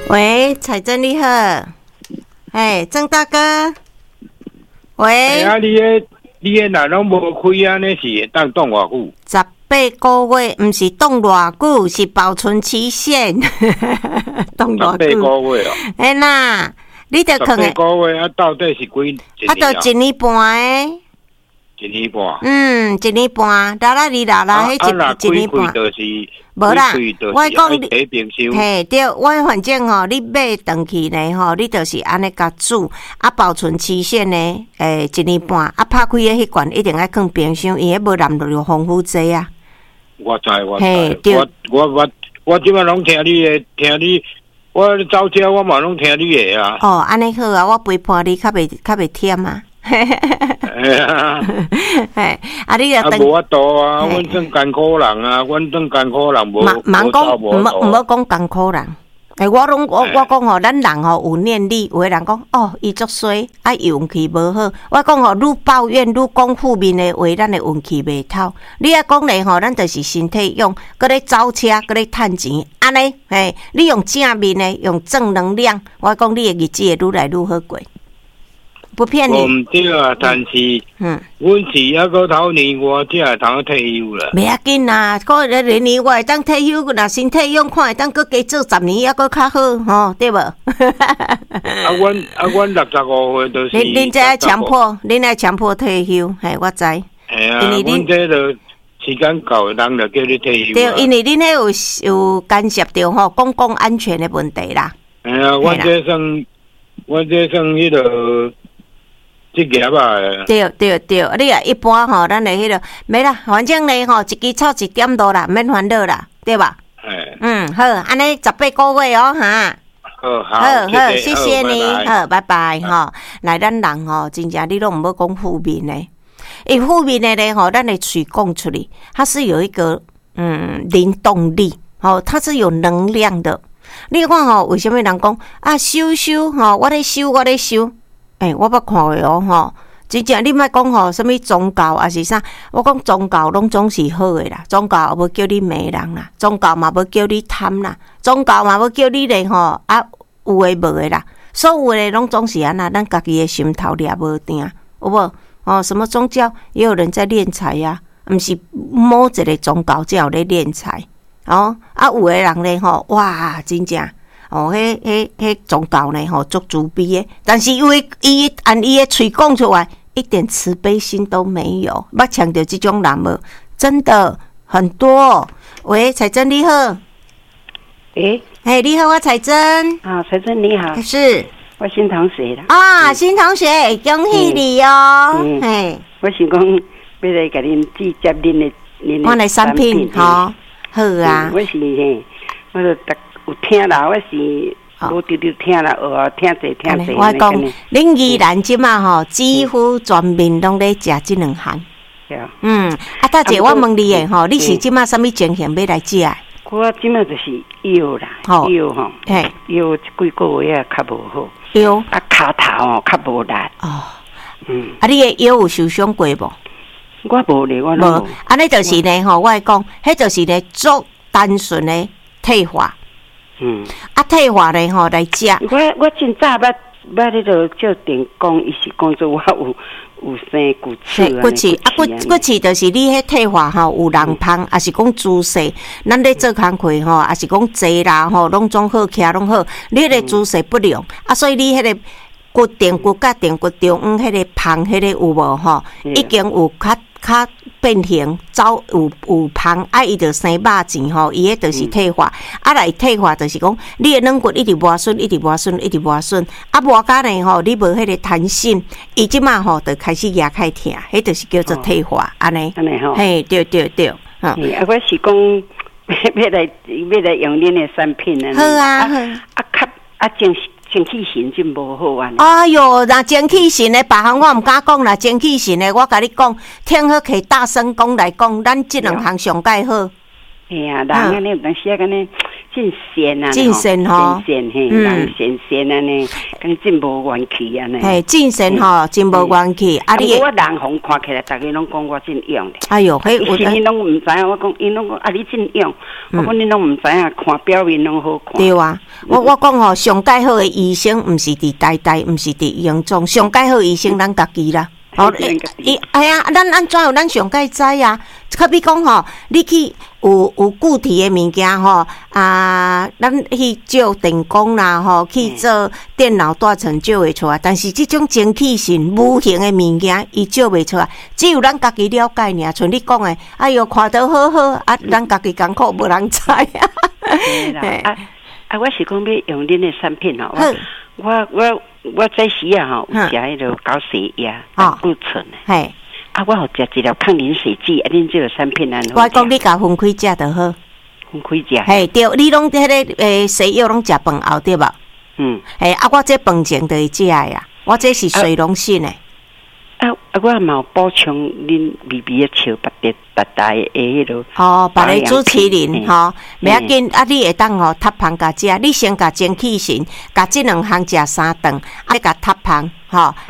喂，彩珍你好，哎，郑大哥，喂。 你的若拢无开安尼是会当冻偌久 ？18个月，毋是冻偌久，是保存期限。冻偌久。 18个月哦。 哎呐，你着可能 18个月啊，到底是几年？ 就1年半诶。 1年半。 1年半，你啦，迄1年半。无啦，我讲你，嘿，对，我反正吼，你买回去呢吼，你就是安尼甲煮，啊，保存期限呢，1年半，啊，拍开迄罐一定要放冰箱，伊迄无淋落防腐剂啊。 我知，我即摆拢听你，我走车我嘛拢听你的啊。 哦，安尼好啊，我陪伴你，较袂忝啊。 哎呀， 啊！你啊，无法度啊！阮算艰苦人啊，阮算艰苦人，无讲，唔好讲艰苦人。我讲吼，咱人吼有念力，有的人讲哦，伊足衰，啊运气无好。我讲吼，愈抱怨愈讲负面的话，咱的运气袂透。你啊讲咧吼，咱就是身体用，搁咧走车，搁咧趁钱，安尼，你用正面的，用正能量，我讲你的日子会愈来愈好过。不骗你。 唔对啊，但是，阮是还阁头年我才会通退休啦。 袂要紧啦，过年我会当退休，若身体用看会当搁加做10年，还阁较好，吼，对无？ 阮65岁就是。 恁这强迫，恁爱强迫退休，嘿，我知。 系啊，阮这就时间到，人就叫你退休。 对，因为恁迄有干涉到吼公共安全的问题啦。 系啊，我这算迄个。职业啊！ 对，你啊一般吼，咱的迄个没啦，反正咧吼，一支草一点多啦，免烦恼啦，对吧？好，安尼18个月哦，哈。好，谢谢你，好，拜拜，吼。来，咱人吼，真正你拢毋要讲负面的，伊负面的咧吼，咱的嘴讲出来，它是有一个灵动力，吼，它是有能量的。你看吼，为什么人讲啊修吼，我咧修。我捌看过哦，吼，真正你莫讲吼，什么宗教还是啥？我讲宗教拢总是好的啦，宗教无叫你骂人啦，宗教嘛无叫你贪啦，宗教嘛无叫你咧吼啊有诶无诶啦，所有诶拢总是安那，咱家己诶心头掠无定，有无？哦，什么宗教也有人在敛财呀，毋是某一个宗教才有咧敛财哦，啊有诶人咧吼，哇，真正。哦，迄宗教呢吼，足自卑的，但是因为伊按伊的嘴讲出来，一点慈悲心都没有。捌强调这种人无，真的很多。喂，彩珍你好。你好，我彩珍。 啊，彩珍你好。 是。 我新同学啦。 啊，新同学，恭喜你哦。 我是讲要来甲恁接恁的。 我的产品吼，好啊。 我是我就有听啦，我是无直直听啦，听者。 我讲，恁宜兰即马吼，几乎全面拢咧食即两项。大姐，我问你诶吼，你是即马什么情形要来食？ 我即马就是腰啦，腰吼，腰几个月较无好， 腰啊骹头吼较无力。 你诶腰有受伤过无？ 我无咧，我无。安尼就是呢吼，我讲，迄就是呢足单纯诶退化。退化咧吼来食。 我真早捌迄个叫电工，伊是讲做我有生骨刺。 骨刺就是你迄退化吼有人芳，还是讲姿势，咱咧做工课吼，还是讲坐啦吼，拢总好，徛拢好。你迄个姿势不良，所以你迄个骨电骨甲电骨中央迄个芳，迄个有无吼？已经有较变形，走有芳，伊就生肉钱吼，伊迄就是退化，来退化就是讲，你的软骨一直磨损，磨甲呢吼，你无迄个弹性，伊即马吼就开始牙开疼，迄就是叫做退化，安尼吼， 嘿，对， 我是讲要来用恁的产品好啊， 精气神真无好啊！ 哎哟，那精气神的别项我唔敢讲啦，精气神的我甲你讲，听好可以大声讲来讲，咱这两项上介好。 嘿啊，人安尼有当时啊，安尼真闲啊， 真闲吼， 闲嘿，人闲安尼，跟真无元气安尼。 嘿，真闲吼，真无元气。啊，你我人红看起来，大家拢讲我真勇。 哎哟，嘿， 有因拢唔知影，我讲因拢讲啊，你真勇。我讲你拢唔知影，看表面拢好看。 对啊，我讲吼，上介好的医生，毋是伫台大，毋是伫营中，上介好医生咱家己啦。哦，哎呀，咱安怎有咱上介知啊？可比讲吼，你去有固体的物件吼啊，咱去照电工啦吼，去做电脑大成照会出来。但是这种精气神无形的物件，伊照袂出来，只有咱家己了解尔。像你讲的，哎哟，看得好好啊，咱家己艰苦无人知啊。 对啦，我是讲要用恁的产品吼，我这时啊吼，有食迄个高血压、胆固醇的。 嘿。 啊，我有食一粒抗凝血剂，啊，恁这个产品安好。 我讲你甲分开食就好。 分开食。 嘿，对，你拢迄个西药拢食饭后对吧？嘿，啊，我这饭前就会食呀，我这是水溶性的。 我嘛有补充恁微微的笑白大的迄落。 哦，别个主持人吼，袂要紧，啊，你会当吼塌香甲食，你先甲精气神，甲这两项食3顿，啊，甲塌香吼。